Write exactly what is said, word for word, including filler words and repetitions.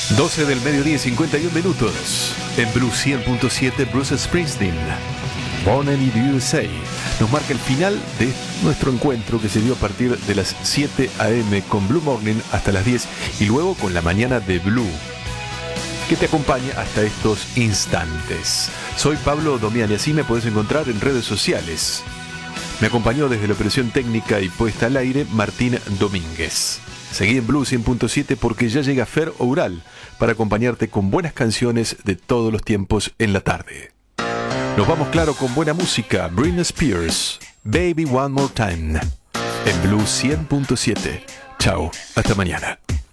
doce del mediodía y cincuenta y un minutos. En Blue cien punto siete, Bruce Springsteen, Born in the U S A, nos marca el final de nuestro encuentro que se dio a partir de las siete a eme con Blue Morning hasta las diez y luego con la mañana de Blue, que te acompaña hasta estos instantes. Soy Pablo Domian y así me podés encontrar en redes sociales. Me acompañó desde la operación técnica y puesta al aire Martín Domínguez. Seguí en Blue cien punto siete porque ya llega Fer Oural para acompañarte con buenas canciones de todos los tiempos en la tarde. Nos vamos claro con buena música. Britney Spears, Baby One More Time, en Blue cien punto siete. Chao, hasta mañana.